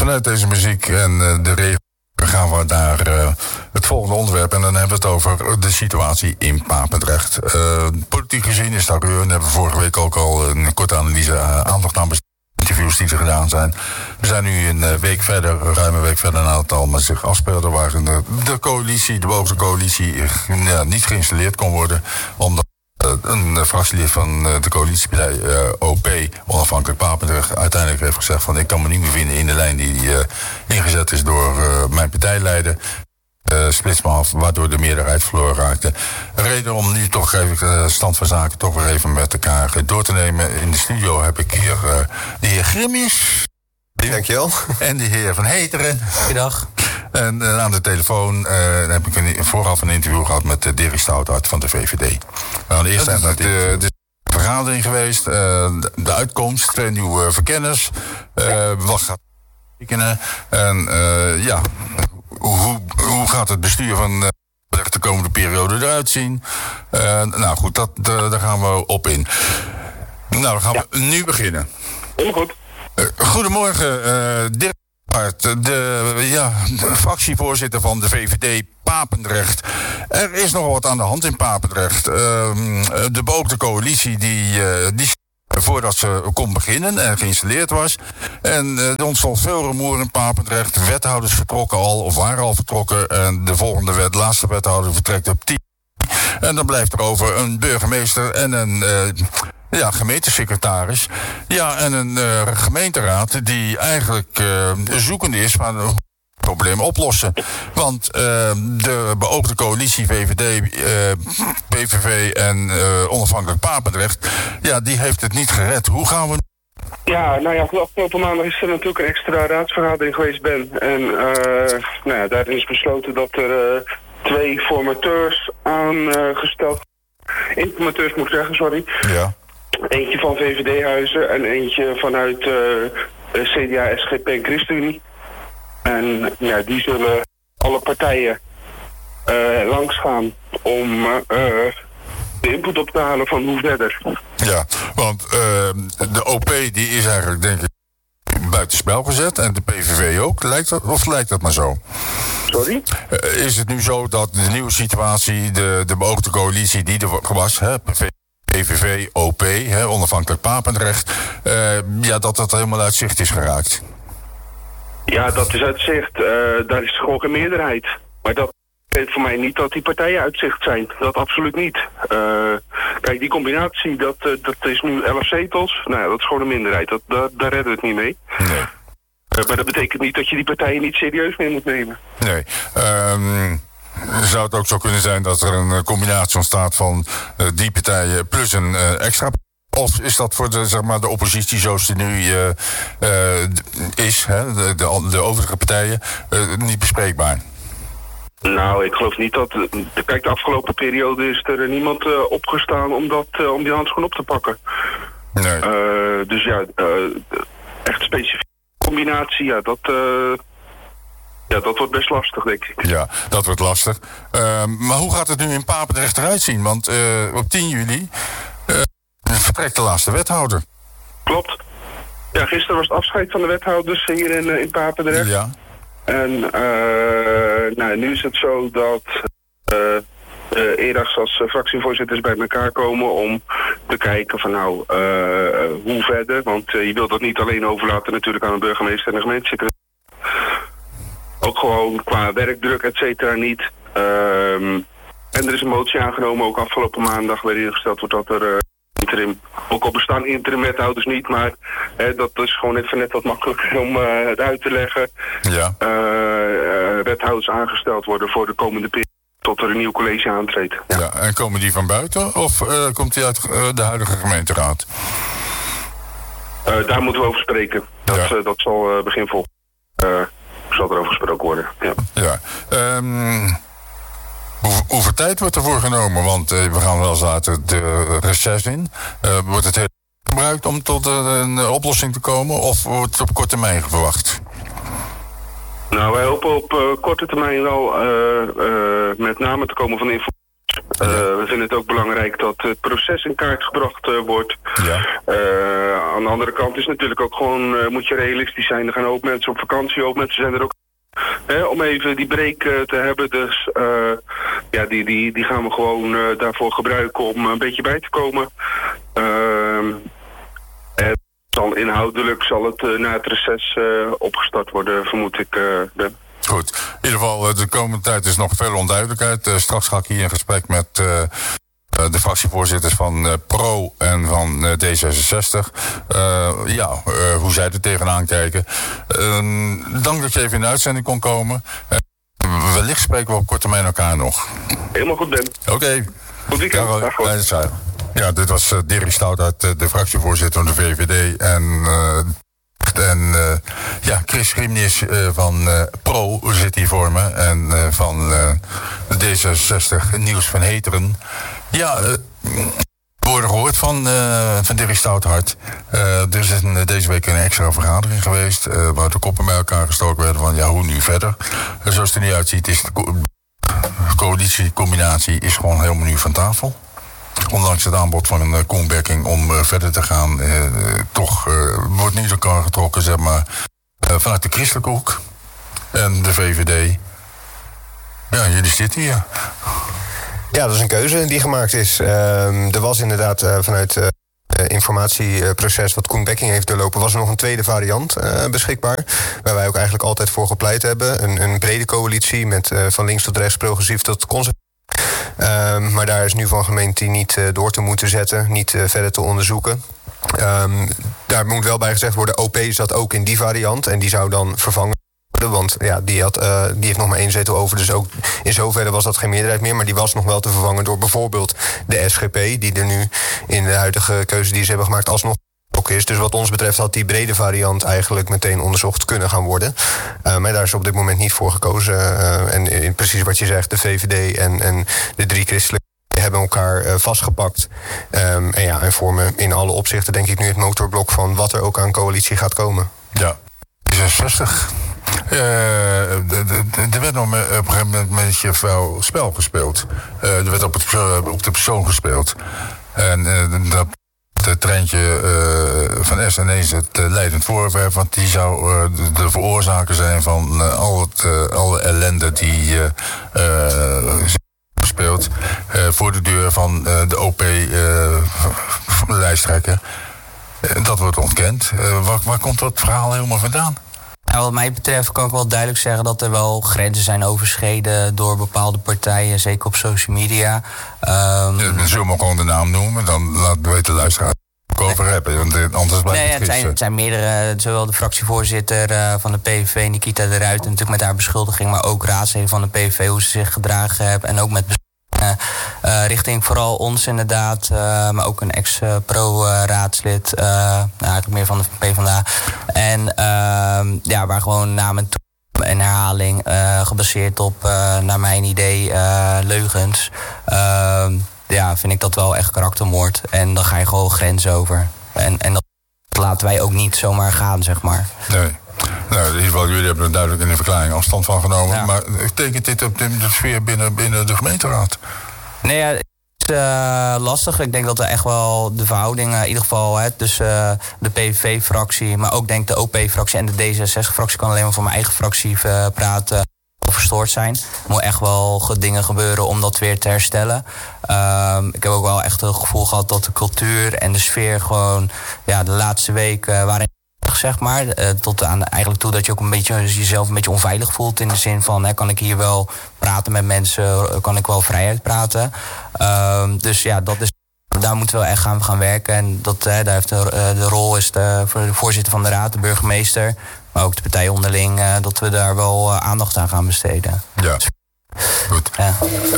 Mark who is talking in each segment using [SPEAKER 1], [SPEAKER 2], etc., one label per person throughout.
[SPEAKER 1] vanuit deze muziek en de regen gaan we naar het volgende onderwerp. En dan hebben we het over de situatie in Papendrecht. Politiek gezien is dat hebben we vorige week ook al een korte analyse aandacht aan besteed. Interviews die er gedaan zijn. We zijn nu een week verder, ruim een week verder na het allemaal zich afspeelde, waar de coalitie, de beoogde coalitie, niet geïnstalleerd kon worden, omdat een fractielid van de coalitiepartij OP, onafhankelijk Papendrecht, uiteindelijk heeft gezegd van ik kan me niet meer vinden in de lijn die ingezet is door mijn partijleider. Splits me af, waardoor de meerderheid verloren raakte. Een reden om nu toch even stand van zaken toch weer even met elkaar door te nemen. In de studio heb ik hier de heer Grimmis.
[SPEAKER 2] Dankjewel.
[SPEAKER 1] En de heer Van Heteren.
[SPEAKER 3] Goedendag.
[SPEAKER 1] En aan de telefoon heb ik vooraf een interview gehad met Dirk Stouthart van de VVD. Nou, de eerste tijd de vergadering geweest. De uitkomst, 2 nieuwe verkenners. Wat gaat betekenen? En hoe gaat het bestuur van de komende periode eruit zien? Nou goed, daar gaan we op in. Nou, dan gaan we nu beginnen.
[SPEAKER 4] Heel goed.
[SPEAKER 1] Goedemorgen, Dirk Stouthart, de fractievoorzitter van de VVD Papendrecht. Er is nog wat aan de hand in Papendrecht. De beoogde coalitie die voordat ze kon beginnen en geïnstalleerd was. En er ontstond veel rumoer in Papendrecht. Wethouders vertrokken al, of waren al vertrokken. En de laatste wethouder vertrekt op 10. En dan blijft er over een burgemeester en een gemeentesecretaris. Ja, en een gemeenteraad die eigenlijk zoekende is van hoe het probleem oplossen. Want de beoogde coalitie VVD, PVV en onafhankelijk Papendrecht, die heeft het niet gered. Hoe gaan we?
[SPEAKER 4] Ja, de afgelopen maandag is er natuurlijk een extra raadsvergadering geweest, Ben. En daarin is besloten dat er 2 formateurs aangesteld. Informateurs moet ik zeggen, sorry. Ja. Eentje van VVD-huizen en eentje vanuit CDA, SGP en ChristenUnie. En die zullen alle partijen langsgaan om de input op te halen van hoe verder.
[SPEAKER 1] Ja, want de OP die is eigenlijk denk ik buitenspel gezet en de PVV ook. Lijkt dat maar zo?
[SPEAKER 4] Sorry?
[SPEAKER 1] Is het nu zo dat de nieuwe situatie, de beoogde coalitie die er was, PVV, OP, onafhankelijk Papendrecht, dat helemaal uit zicht is geraakt?
[SPEAKER 4] Ja, dat is uit zicht. Daar is gewoon geen meerderheid. Maar dat betekent voor mij niet dat die partijen uit zicht zijn. Dat absoluut niet. Kijk, die combinatie, dat is nu 11 zetels. Nou ja, dat is gewoon een minderheid. Daar redden we het niet mee.
[SPEAKER 1] Nee.
[SPEAKER 4] Maar dat betekent niet dat je die partijen niet serieus mee moet nemen.
[SPEAKER 1] Nee. Zou het ook zo kunnen zijn dat er een combinatie ontstaat van die partijen plus een extra? Of is dat voor de oppositie zoals die nu is, de overige partijen, niet bespreekbaar? Nou, ik geloof niet dat... Kijk, de afgelopen periode is er niemand opgestaan om die handschoen op te pakken. Nee. Dus echt specifieke combinatie, dat wordt best lastig, denk ik. Ja, dat wordt lastig. Maar hoe gaat het nu in Papendrecht eruit zien? Want op 10 juli vertrekt de laatste wethouder. Klopt. Ja, gisteren was het afscheid van de wethouders hier in Papendrecht. Ja. En nu is het zo dat eerder als fractievoorzitters bij elkaar komen om te kijken van hoe verder. Want je wilt dat niet alleen overlaten natuurlijk aan de burgemeester en de gemeentesecretaris. Ook gewoon qua werkdruk, et cetera, niet. En er is een motie aangenomen, ook afgelopen maandag, waarin gesteld wordt dat er interim, ook al bestaan interim wethouders niet, maar dat is gewoon even net wat makkelijker om het uit te leggen. Ja. Wethouders aangesteld worden voor de komende periode tot er een nieuw college aantreedt. Ja, en komen die van buiten of komt die uit de huidige gemeenteraad? Daar moeten we over spreken. Dat zal begin volgend zal er over gesproken worden. Ja. Hoeveel tijd wordt ervoor genomen? Want we gaan wel eens later de reces in. Wordt het heel gebruikt om tot een oplossing te komen? Of wordt het op korte termijn verwacht? Nou, wij hopen op korte termijn wel met name te komen van informatie.
[SPEAKER 4] We vinden het ook belangrijk dat het proces in kaart gebracht wordt.
[SPEAKER 1] Ja.
[SPEAKER 4] Aan de andere kant is natuurlijk ook gewoon, moet je realistisch zijn. Er gaan ook mensen op vakantie, ook mensen zijn er ook om even die break te hebben. Dus die gaan we gewoon daarvoor gebruiken om een beetje bij te komen. Inhoudelijk zal het na het reces opgestart worden, vermoed ik, Ben.
[SPEAKER 1] Goed. In ieder geval, de komende tijd is nog veel onduidelijkheid. Straks ga ik hier in gesprek met de fractievoorzitters van PRO en van D66. Hoe zij er tegenaan kijken. Dank dat je even in de uitzending kon komen. Wellicht spreken we op korte termijn elkaar nog.
[SPEAKER 4] Helemaal goed, Ben.
[SPEAKER 1] Oké.
[SPEAKER 4] Goed weekend.
[SPEAKER 1] Ja, dit was Dirk Stouthart, de fractievoorzitter van de VVD. Chris Grimnis van PRO zit hier voor me. En van D66, Niels van Heteren. Ja, we worden gehoord van Dirk Stouthart. Er is deze week een extra vergadering geweest. Waar de koppen bij elkaar gestoken werden van hoe nu verder. Zoals het er nu uitziet is de coalitiecombinatie is gewoon helemaal nu van tafel. Ondanks het aanbod van een Koen Bekking om verder te gaan, wordt niet elkaar getrokken, zeg maar, vanuit de christelijke hoek en de VVD. Ja, jullie zitten hier.
[SPEAKER 2] Ja, dat is een keuze die gemaakt is. Er was inderdaad vanuit het informatieproces wat Koen Bekking heeft doorlopen, was er nog een tweede variant beschikbaar. Waar wij ook eigenlijk altijd voor gepleit hebben. Een brede coalitie met van links tot rechts, progressief tot conservatief. Maar daar is nu van gemeend die niet door te moeten zetten, niet verder te onderzoeken. Daar moet wel bij gezegd worden, OP zat ook in die variant en die zou dan vervangen worden, want die heeft nog maar 1 zetel over, dus ook in zoverre was dat geen meerderheid meer, maar die was nog wel te vervangen door bijvoorbeeld de SGP, die er nu in de huidige keuze die ze hebben gemaakt alsnog ook is. Dus wat ons betreft had die brede variant eigenlijk meteen onderzocht kunnen gaan worden. Maar daar is op dit moment niet voor gekozen. En precies wat je zegt, de VVD en de 3 christelijke hebben elkaar vastgepakt. En vormen in alle opzichten denk ik nu het motorblok van wat er ook aan coalitie gaat komen.
[SPEAKER 1] Ja, 66. Er werd nog op een gegeven moment een beetje vuil spel gespeeld. Er werd op de persoon gespeeld. En het treintje van SNE is het leidend voorwerp, want die zou de veroorzaker zijn van alle ellende die gespeeld voor de deur van de OP-lijsttrekker. Dat wordt ontkend. Waar komt dat verhaal helemaal vandaan?
[SPEAKER 3] Nou, wat mij betreft kan ik wel duidelijk zeggen dat er wel grenzen zijn overschreden door bepaalde partijen, zeker op social media.
[SPEAKER 1] Dan zullen we gewoon de naam noemen, dan laten we de luisteraar over hebben, want anders blijft
[SPEAKER 3] het zijn meerdere, zowel de fractievoorzitter van de PVV, Nikita de Ruijter, natuurlijk met haar beschuldiging, maar ook raadsleden van de PVV, hoe ze zich gedragen hebben en ook met richting vooral ons inderdaad, maar ook een ex-pro-raadslid, eigenlijk meer van de PvdA. En waar gewoon namen en herhaling gebaseerd op, naar mijn idee, leugens. Vind ik dat wel echt karaktermoord. En dan ga je gewoon grenzen over. En dat laten wij ook niet zomaar gaan, zeg maar.
[SPEAKER 1] Nee. Nou, in ieder geval, jullie hebben er duidelijk in de verklaring afstand van genomen. Ja. Maar tekent dit op de sfeer binnen de gemeenteraad?
[SPEAKER 3] Nee, het is lastig. Ik denk dat er echt wel de verhouding, in ieder geval tussen de PVV-fractie, maar ook denk ik de OP-fractie en de D66-fractie, kan alleen maar voor mijn eigen fractie praten, verstoord zijn. Er moeten echt wel dingen gebeuren om dat weer te herstellen. Ik heb ook wel echt het gevoel gehad dat de cultuur en de sfeer gewoon de laatste week waren zeg maar, tot aan eigenlijk toe dat je ook een beetje jezelf een beetje onveilig voelt in de zin van kan ik hier wel praten met mensen, kan ik wel vrijheid praten. Daar moeten we echt gaan werken en daar heeft de rol is voor de voorzitter van de raad, de burgemeester, maar ook de partij onderling, dat we daar wel aandacht aan gaan besteden.
[SPEAKER 1] Ja. Goed. Ja.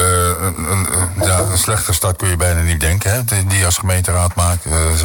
[SPEAKER 1] Een slechte start kun je bijna niet denken, hè? Die als gemeenteraad maakt.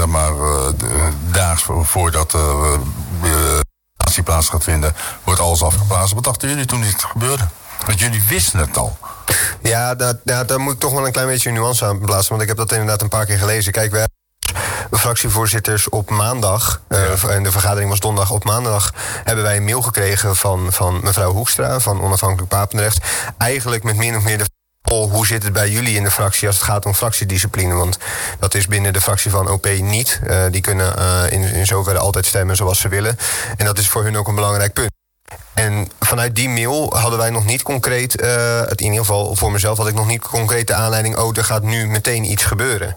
[SPEAKER 1] Daags voordat de actie plaats gaat vinden, wordt alles afgeblazen. Wat dachten jullie toen dit gebeurde? Want jullie wisten het al.
[SPEAKER 2] Ja, daar moet ik toch wel een klein beetje nuance aan plaatsen, want ik heb dat inderdaad een paar keer gelezen. Kijk, we hebben fractievoorzitters op maandag, en de vergadering was donderdag, op maandag hebben wij een mail gekregen van mevrouw Hoekstra van Onafhankelijk Papendrecht. Eigenlijk met min of meer de hoe zit het bij jullie in de fractie als het gaat om fractiediscipline? Want dat is binnen de fractie van OP niet. Die kunnen in zoverre altijd stemmen zoals ze willen. En dat is voor hun ook een belangrijk punt. En vanuit die mail hadden wij nog niet concreet, in ieder geval voor mezelf had ik nog niet concreet de aanleiding, er gaat nu meteen iets gebeuren.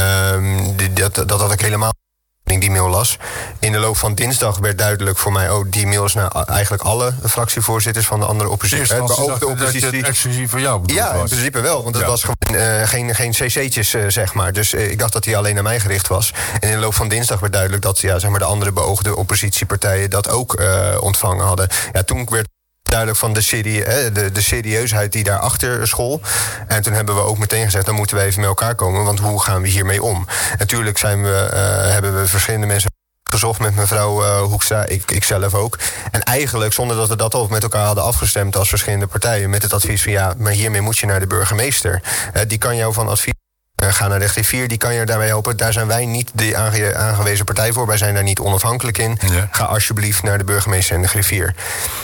[SPEAKER 2] Dat had ik helemaal die mail las. In de loop van dinsdag werd duidelijk voor mij, die mail is naar eigenlijk alle fractievoorzitters van de andere oppositie.
[SPEAKER 1] Ook de oppositie. Dat exclusief voor jou bedoeld
[SPEAKER 2] was.
[SPEAKER 1] In
[SPEAKER 2] principe wel, want het was gewoon geen cc'tjes, zeg maar. Dus ik dacht dat hij alleen naar mij gericht was. En in de loop van dinsdag werd duidelijk dat zeg maar de andere beoogde oppositiepartijen dat ook ontvangen hadden. Ja, toen werd duidelijk van de serieusheid die daarachter school. En toen hebben we ook meteen gezegd, dan moeten we even met elkaar komen, want hoe gaan we hiermee om? Natuurlijk hebben we verschillende mensen gezocht met mevrouw Hoekstra, ik zelf ook. En eigenlijk, zonder dat we dat al met elkaar hadden afgestemd als verschillende partijen, met het advies van maar hiermee moet je naar de burgemeester. Die kan jou van advies ga naar de griffier, die kan je daarbij helpen. Daar zijn wij niet de aangewezen partij voor. Wij zijn daar niet onafhankelijk in. Ja. Ga alsjeblieft naar de burgemeester en de griffier.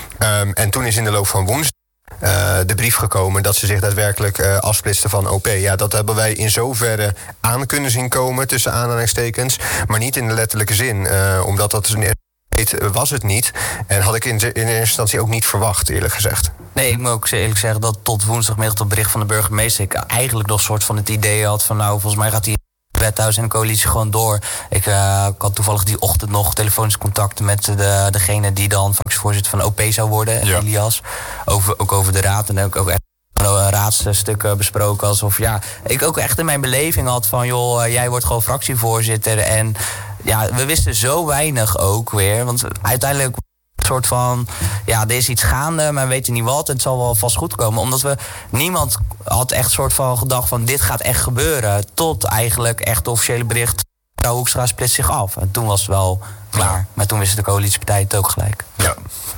[SPEAKER 2] En toen is in de loop van woensdag de brief gekomen dat ze zich daadwerkelijk afsplitsten van OP. Ja, dat hebben wij in zoverre aan kunnen zien komen, tussen aanhalingstekens, maar niet in de letterlijke zin. Omdat dat was het niet. En had ik in eerste instantie ook niet verwacht, eerlijk gezegd.
[SPEAKER 3] Nee, ik moet ook eerlijk zeggen dat tot woensdagmiddag het bericht van de burgemeester ik eigenlijk nog soort van het idee had van volgens mij gaat die wethouders en de coalitie gewoon door. Ik had toevallig die ochtend nog telefonisch contacten met degene die dan fractievoorzitter van OP zou worden, Elias. Ook over de raad. En heb ik ook echt raadsstukken besproken alsof ik ook echt in mijn beleving had van jij wordt gewoon fractievoorzitter. En we wisten zo weinig ook weer. Want uiteindelijk een soort van er is iets gaande, maar we weten niet wat. Het zal wel vast goed komen. Omdat niemand had echt soort van gedacht van dit gaat echt gebeuren. Tot eigenlijk echt de officiële bericht, mevrouw Hoekstra splitst zich af. En toen was het wel klaar. Ja. Maar toen wisten de coalitiepartijen het ook gelijk.
[SPEAKER 1] Ja.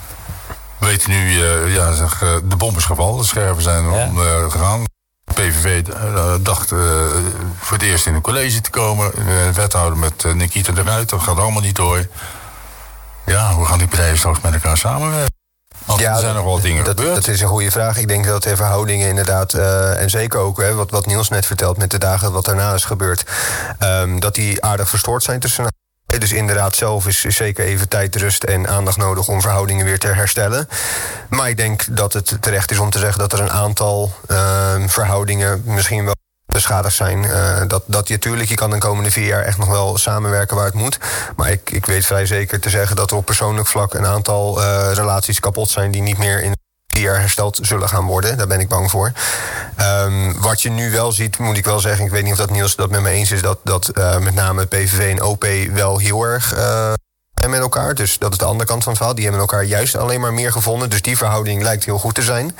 [SPEAKER 1] We weten nu, de bom is gevallen. De scherven zijn gegaan. De PVV dacht voor het eerst in een college te komen. Wethouder met Nikita de Ruiter. Dat gaat allemaal niet door. Ja, hoe gaan die partijen straks met elkaar samenwerken? Er zijn nog wel dingen gebeurd.
[SPEAKER 2] Dat is een goede vraag. Ik denk dat de verhoudingen inderdaad, en zeker ook wat Niels net vertelt met de dagen wat daarna is gebeurd, dat die aardig verstoord zijn tussen. Dus inderdaad, zelf is zeker even tijd, rust en aandacht nodig om verhoudingen weer te herstellen. Maar ik denk dat het terecht is om te zeggen dat er een aantal verhoudingen misschien wel beschadigd zijn. Je kan de komende 4 jaar echt nog wel samenwerken waar het moet. Maar ik weet vrij zeker te zeggen dat er op persoonlijk vlak een aantal relaties kapot zijn die niet meer in 4 jaar hersteld zullen gaan worden. Daar ben ik bang voor. Wat je nu wel ziet, moet ik wel zeggen, ik weet niet of dat Niels dat met me eens is, dat met name PVV en OP wel heel erg met elkaar. Dus dat is de andere kant van het verhaal. Die hebben elkaar juist alleen maar meer gevonden. Dus die verhouding lijkt heel goed te zijn.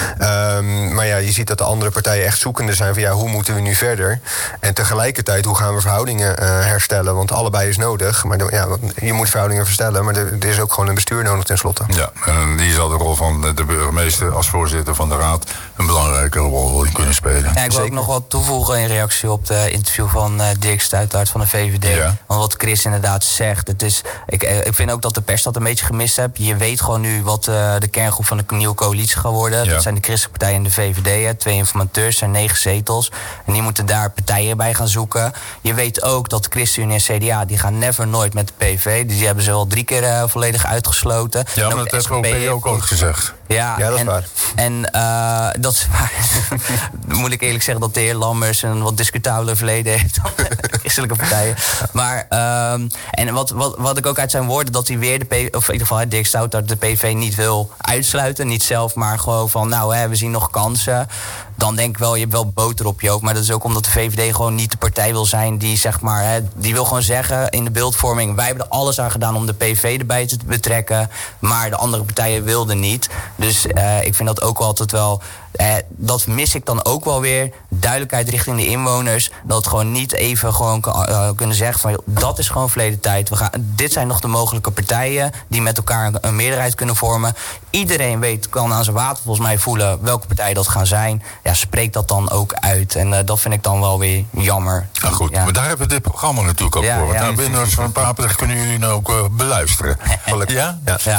[SPEAKER 2] Maar je ziet dat de andere partijen echt zoekende zijn van hoe moeten we nu verder? En tegelijkertijd, hoe gaan we verhoudingen herstellen? Want allebei is nodig. Maar je moet verhoudingen verstellen, maar er is ook gewoon een bestuur nodig tenslotte.
[SPEAKER 1] Ja, en die zal de rol van de burgemeester als voorzitter van de raad een belangrijke rol in kunnen spelen.
[SPEAKER 3] Ja, ik wil ook nog wat toevoegen in reactie op het interview van Dirk Stuytaert van de VVD. Ja. Want wat Chris inderdaad zegt, het is. Ik vind ook dat de pers dat een beetje gemist heeft. Je weet gewoon nu wat de kerngroep van de nieuwe coalitie gaat worden. Ja. Dat zijn de christelijke partijen en de VVD. 2 informateurs, zijn 9 zetels. En die moeten daar partijen bij gaan zoeken. Je weet ook dat de ChristenUnie en CDA, die gaan never nooit met de PV. Dus die hebben ze al 3 keer volledig uitgesloten.
[SPEAKER 1] Ja, maar dat heeft OP ook gezegd.
[SPEAKER 2] Ja, dat is waar.
[SPEAKER 3] En dat is waar. Moet ik eerlijk zeggen dat de heer Lammers een wat discutabele verleden heeft dan de christelijke partijen. Maar en wat ik ook uit zijn woorden, dat hij weer of in ieder geval Dirk Stuytaert de PV niet wil uitsluiten. Niet zelf, maar gewoon van we zien nog kansen. Dan denk ik wel, je hebt wel boter op je hoofd. Maar dat is ook omdat de VVD gewoon niet de partij wil zijn die zeg maar, die wil gewoon zeggen in de beeldvorming, wij hebben er alles aan gedaan om de PV erbij te betrekken. Maar de andere partijen wilden niet. Dus ik vind dat ook altijd wel. Dat mis ik dan ook wel weer. Duidelijkheid richting de inwoners. Dat het gewoon niet even gewoon kunnen zeggen van dat is gewoon verleden tijd. Dit zijn nog de mogelijke partijen die met elkaar een meerderheid kunnen vormen. Iedereen kan aan zijn water volgens mij voelen welke partijen dat gaan zijn. Ja, spreek dat dan ook uit. En dat vind ik dan wel weer jammer.
[SPEAKER 1] Nou goed, maar daar hebben we dit programma natuurlijk ook voor. Want binnen van Papendrecht kunnen jullie nou ook beluisteren. Ja?
[SPEAKER 2] Ja.
[SPEAKER 1] Goed.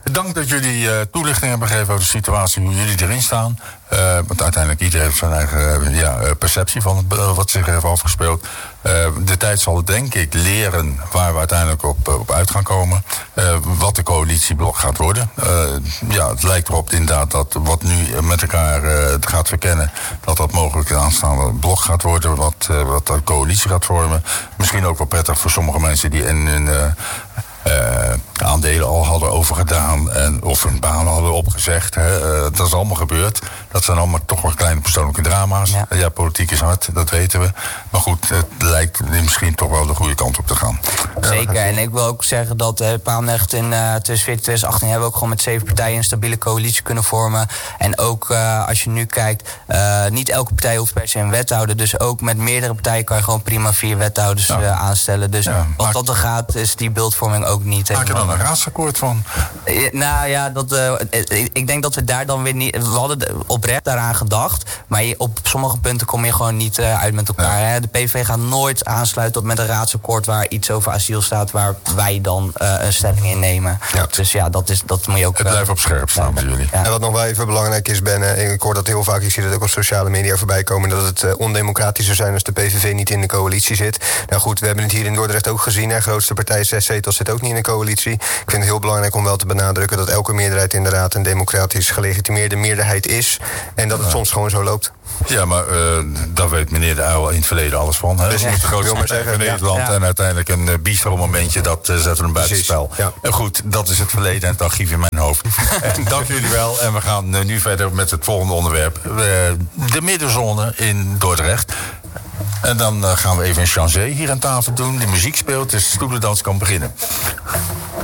[SPEAKER 1] Dank dat jullie toelichting hebben gegeven over de situatie, hoe jullie erin staan. Want uiteindelijk iedereen heeft zijn eigen perceptie van wat zich heeft afgespeeld. De tijd zal denk ik leren waar we uiteindelijk op uit gaan komen. Wat de coalitieblok gaat worden. Het lijkt erop inderdaad dat wat nu met elkaar gaat verkennen, dat mogelijk een aanstaande blok gaat worden, wat de coalitie gaat vormen. Misschien ook wel prettig voor sommige mensen die in hun aandelen al hadden overgedaan of hun baan hadden opgezegd. Dat is allemaal gebeurd. Dat zijn allemaal toch wel kleine persoonlijke drama's. Ja, politiek is hard, dat weten we. Maar goed, het lijkt misschien toch wel de goede kant op te gaan.
[SPEAKER 3] Zeker, en ik wil ook zeggen dat Paalnecht in 2014, 2018 hebben we ook gewoon met 7 partijen een stabiele coalitie kunnen vormen. En ook als je nu kijkt, niet elke partij hoeft per se een wethouder. Dus ook met meerdere partijen kan je gewoon prima 4 wethouders aanstellen. Dus wat dat er gaat, is die beeldvorming ook niet.
[SPEAKER 1] Maak je dan een raadsakkoord van?
[SPEAKER 3] Nou ja, ik denk dat we daar dan weer niet. We hadden oprecht daaraan gedacht. Maar op sommige punten kom je gewoon niet uit met elkaar. Hè? De PVV gaat nooit aansluiten met een raadsakkoord waar iets over asiel staat, waar wij dan een stelling in nemen. Ja. Dus ja, dat moet je ook.
[SPEAKER 1] Het blijft op scherp staan bij jullie.
[SPEAKER 2] Ja. En wat nog wel even belangrijk is, Ben, ik hoor dat heel vaak, ik zie dat ook op sociale media voorbij komen, dat het ondemocratisch zou zijn als de PVV niet in de coalitie zit. Nou goed, we hebben het hier in Dordrecht ook gezien. De grootste partij, 6 zetels, zit ook niet in de coalitie. Ik vind het heel belangrijk om wel te benadrukken dat elke meerderheid in de raad een democratisch gelegitimeerde meerderheid is. En dat het soms gewoon zo loopt.
[SPEAKER 1] Ja, maar daar weet meneer De Uyl in het verleden alles van. Hè?
[SPEAKER 2] Precies,
[SPEAKER 1] de grootste partij van Nederland. Ja. En uiteindelijk een bistro momentje, dat zetten we hem buitenspel. Ja. En goed, dat is het verleden en het archief in mijn hoofd. Dank jullie wel. En we gaan nu verder met het volgende onderwerp. De middenzone in Dordrecht. En dan gaan we even een changé hier aan tafel doen. De muziek speelt, dus de stoelendans kan beginnen.